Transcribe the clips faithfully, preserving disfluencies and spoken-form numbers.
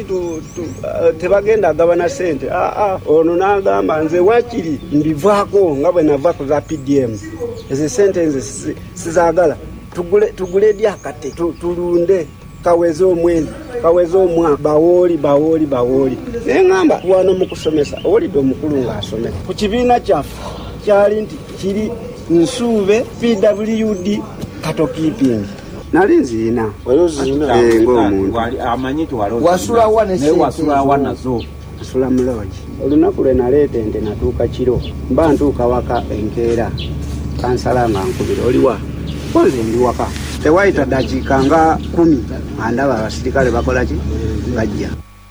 tu, tu, uh, tebagenda gabana sente ah ah ono nagamba nze wakiri ndivaako nga bwe nava ku za P D M eze sente nze sizagala tugule tugule dyakate tu, tulunde kaweze omwezi kaweze omwa bawoli bawoli bawoli engamba wano mu kusomesa oli do mukulu ng'asomesa ku kibiina kyaffe kyali nti kiri nsuube P W D kato keeping nali nzina wayozina ng'omuntu amanyi tuwalo wasula wane ne wasula wanazo asula muloji olunaku lwe naleeta ente natuuka kiro mba ntuuka waka enkeera kansala nga nkubira oliwa konze ndi waka tewayita dakiika nga kumi andaba abasirikale bakola ki bajja.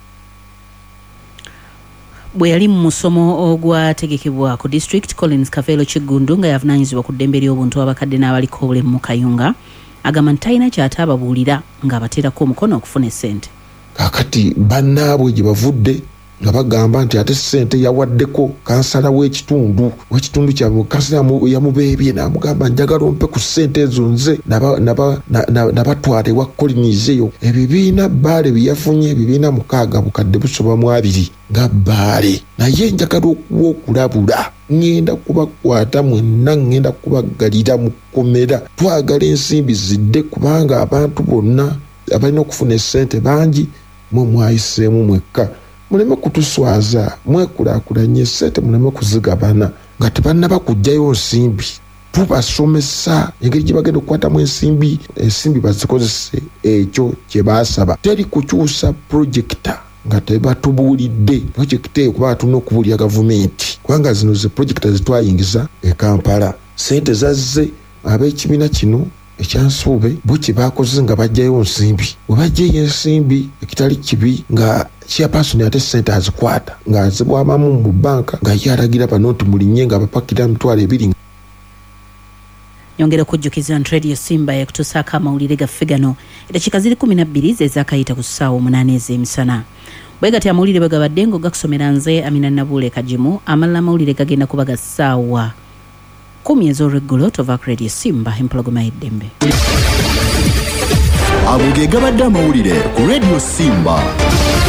Bwe yali mu musomo ogwategekebwa ku district, Collins Kavelo Kigundu nga yavunaanyizibwa ku ddembe ly'obuntu abakadde n'abaliko obulemu mu Kayunga agamba nti talina ky'atababuulira ng'abateerako omukono okufuna essente. Kakati bannaabwe gye bavudde nga bagamba nti ate ssente yawaddeko kansala w'ekitundu w'ekitundu kyabwe kansala yamubeebye n'amugamba njagala ompe ku ssente ezo nze nabatwala ewa Collins eyo. Ebibiina Baale bye yafunye ebibiina mukaaga bukadde busoba mu abiri nga Baale, naye njagala okuwa okulabula ngenda kubakwata mwenna ngenda kubagalira mu kkomera twagala ensimbi zidde kubanga abantu bonna abalina okufuna essente bangi mwe mwayiseemu mwekka. Muleme kutuswaza mwekulaakulanye ssente muleme kuzigabana nga tebannaba kujjayo nsimbi. Tubasomesa engeri gye bagenda okukwatamu ensimbi ensimbi bazikozese ekyo kye baasaba. Teri kukyusa projekita nga tebatubuulidde projekita eyo kuba tulina okubuulira gavumenti kubanga zino ze projekita zitwayingiza e Kampala. Ssente zazze ab'ekibiina kino ekyansuube bo kye baakoze nga bajjayo nsimbi. Bwe bajjayo ensimbi ekitali kibi nga chairperson ate ssente azikwata nga azibwamamu mu banka nga ye alagira bano nti mulinye nga bapakira mitwalo ebiri. Nyongera okujjukiza nti Radio Simba yakutusaako amawulire gaffe gano eddakiika ziri kumi na bbiri ze zaakayita ku ssaawa omunaana ez'emisana. Bwe gati amawulire bwe gabadde ng'ogakusomera nze Amina Nabuule Kajimu, amalala amawulire gagenda kuba ga ssaawa kumi ez'olweggulo tova ku Radio Simba empologoma y'eddembe. Ago ge gabadde amawulire ku Radio Simba.